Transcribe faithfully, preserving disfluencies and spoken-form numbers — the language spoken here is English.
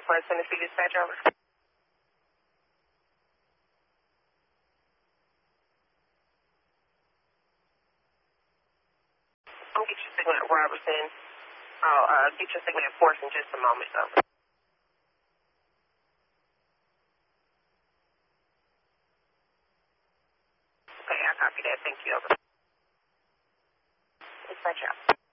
Northwest Tennessee Dispatch, over. I'll get your signal at Robertson. I'll uh, get your signal at Force in just a moment, over. Okay, I copy that. Thank you, over. Dispatch out.